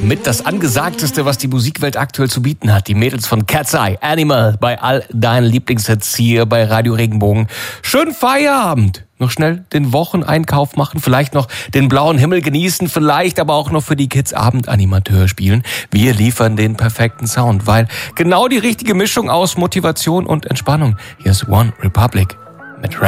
mit das Angesagteste, was die Musikwelt aktuell zu bieten hat. Die Mädels von Cat's Eye, Animal, bei all deinen Lieblingshits hier bei Radio Regenbogen. Schönen Feierabend. Noch schnell den Wocheneinkauf machen, vielleicht noch den blauen Himmel genießen, vielleicht aber auch noch für die Kids Abendanimateur spielen. Wir liefern den perfekten Sound, weil genau die richtige Mischung aus Motivation und Entspannung. Hier ist One Republic mit